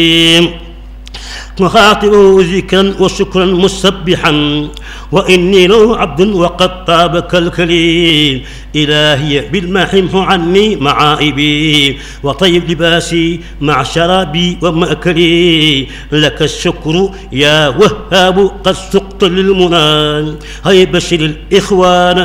نخاطبه ذكرا وشكرا مسبحا وإني له عبد وقد طابك الكليم. إلهي بالمحمح عني معائبي وطيب لباسي مع شرابي ومأكلي. لك الشكر يا وهاب قد سقت للمنى. هيا بشر الإخوان